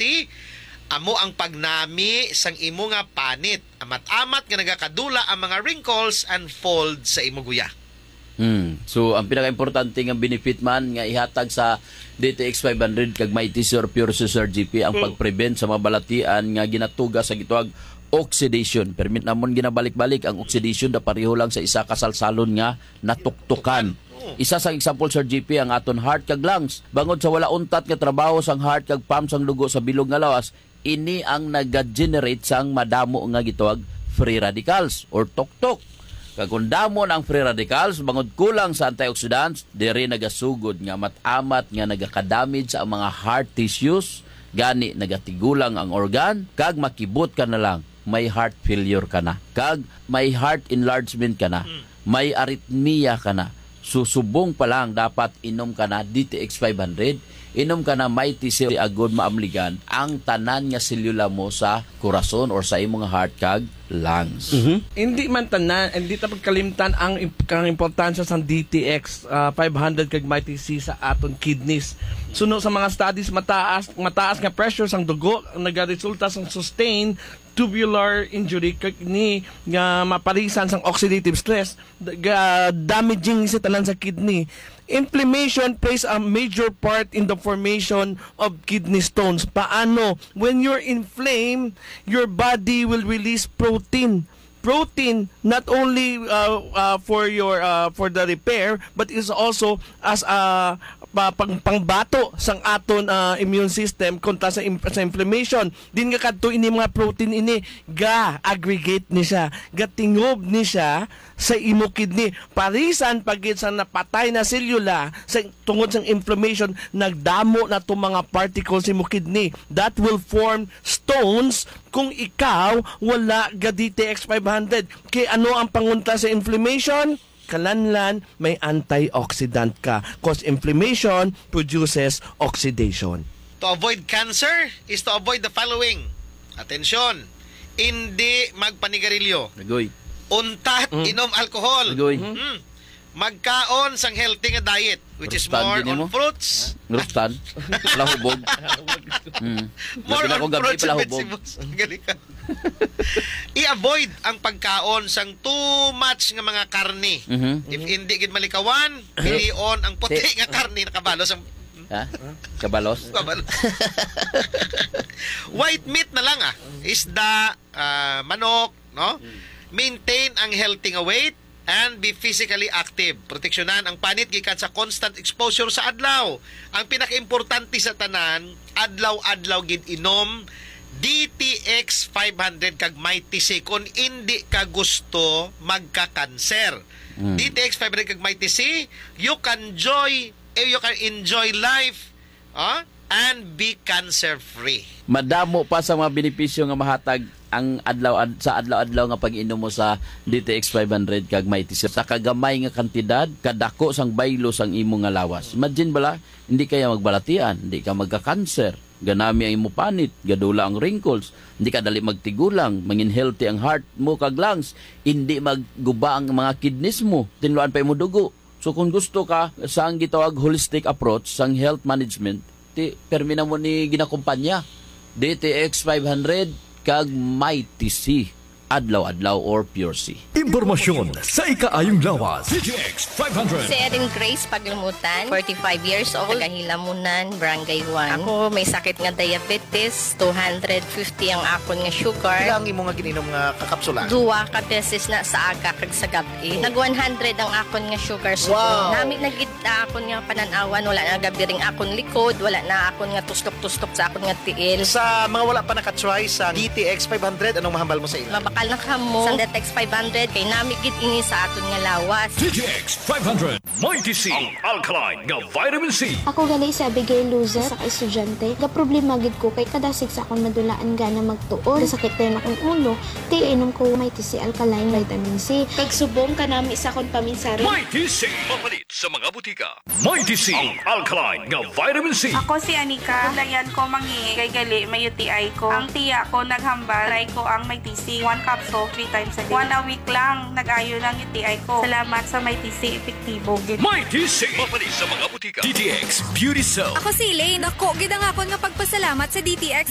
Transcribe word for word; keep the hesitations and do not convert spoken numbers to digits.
C, amo ang pagnami sang imo nga panit. Amat-amat nga nagakadula ang mga wrinkles and folds sa imo guya. Hmm. So, ang pinaka-importante nga benefit man nga ihatag sa D T X five hundred kag Mighty C or Pure C Sir G P ang mm. pag-prevent sa mabalatian nga ginatuga sa gituag oxidation. Permit namon ginabalik-balik ang oxidation da pareho lang sa isa ka salsalon nga natuktukan. Isa sa example Sir G P ang aton heart kag lungs. Bangod sa wala untat nga trabaho sang heart kag pump sang dugo sa bilog nga lawas, ini ang nag-generate sang madamo nga gituag free radicals or tuktok. Kag kung damo ang free radicals, bangod kulang sa antioxidants, diri nagasugod nga matamat nga nagaka-damage sa mga heart tissues, gani nagatigulang ang organ, kag makibot ka na lang, may heart failure ka na, kag may heart enlargement ka na, may arrhythmia ka na. Susubong pa lang dapat inom ka na D T X five hundred, inom ka na Mighty C agod maamligan ang tanan nga selula mo sa korason or sa imong heart kag lungs. Mm-hmm. Hindi man tanan, hindi ta pagkalimtan ang kang importansya sa D T X uh, five hundred kag Mighty C sa aton kidneys. Suno sa mga studies mataas mataas nga pressure sang dugo nagaresulta sang sustained tubular injury kag ni nga maparisan sang oxidative stress ga damaging sa tanan sa kidney. Inflammation plays a major part in the formation of kidney stones. Paano? When you're inflamed, your body will release protein. Protein not only uh, uh, for your uh, for the repair but is also as a uh, pang pangbato sang aton uh, immune system kontra sa, sa inflammation. Din nga kadto ini mga protein ini ga aggregate ni siya, ga tingob ni siya sa imo kidney. Parisan pagit sa napatay na selula sa tungod sang inflammation nagdamo na to mga particles sa imo kidney that will form stones kung ikaw wala ga D T X five hundred. Kay ano ang pangunta sa inflammation? Kalanlan, may antioxidant ka. Cause inflammation produces oxidation. To avoid cancer is to avoid the following. Atensyon, hindi magpanigarilyo. Nagoy. Untat, mm. inom alcohol. Nagoy. Mm. Magkaon sang healthy nga diet, which is more on fruits. Ngrustan. Palahubog. mm. More on fruits and vegetables. I-avoid ang pagkaon sang too much nga mga karne. Mm-hmm. If hindi gid malikawan, pilion ang puti nga karne na kabalos ang ha? Kabalos? Kabalos. White meat na lang ah. Isda, uh, manok, no? Maintain ang healthy nga weight and be physically active. Proteksyonan ang panit gikan sa constant exposure sa adlaw. Ang pinaka-importante sa tanan, adlaw-adlaw gid inom D T X five hundred kag Mighty C kung hindi ka gusto magka-cancer. Mm. D T X five hundred kag Mighty C, you can enjoy eh, you can enjoy life huh? and be cancer-free. Madamo pa sa mga benepisyo nga mahatag ang adlaw ad, sa adlaw-adlaw nga pag-inom mo sa D T X five hundred kag Mighty C sa kagamay nga kantidad kadako sang baylo sang imo nga lawas. Imagine bala, hindi kaya magbalatian, hindi ka magka-cancer, ganami ang imo panit, gadula ang wrinkles, hindi ka dali magtigulang, mangin healthy ang heart mo kag lungs, hindi magguba ang mga kidneys mo, tinluan pa imo dugo. So kung gusto ka sa ang gitawag holistic approach sang health management, ti permina mo ni ginakumpanya D T X five hundred kag Mighty C, adlaw-adlaw or Pure C. Impormasyon sa ikaayong lawas. D T X five hundred. Si Erin Grace Paglumutan, forty-five years old, Tagahilamunan, Barangay one. Ako may sakit nga diabetes, two hundred fifty ang akon nga sugar. Ilang imo nga gininom nga kakapsula? Duwa ka beses na sa aga kag sa gabi. Nag one hundred ang akon nga sugar. So, wow. Nami nagit akon nga pananawan, wala na gabiring akon likod, wala na akon nga tustok-tustok sa akon nga tiil. Sa mga wala pa nakatry sa D T X five hundred, anong mahambal mo sa ila? Mabakal na kamo sa D T X five hundred kay namigit ini sa aton nga lawas. D T X five hundred Mighty C, ang alkaline nga vitamin C. Ako gali sa Abigail Luzer sa estudyante. Ga problema gid ko kay kadasig sa akong madulaan gana magtuon. Sakit rin akong ulo. Ti inom ko Mighty C alkaline vitamin C. Kag subong kanami sa akong paminsari. Mighty C, mapalit sa mga butika. Mighty C, ang alkaline nga vitamin C. Ako si Anika. Kulayan ko mangi kay gali may U T I ko. Ang tiya ko naghambal. Try ko ang Mighty C. One capsule, three times a day. One a week lang, nag-ayo ng U T I ko. Salamat sa Mighty C, epektibo. Mighty C, mapalit sa mga butika. D T X Beauty Soap. Ako si Elaine. Ako, gid ang akon nga pagpasalamat sa D T X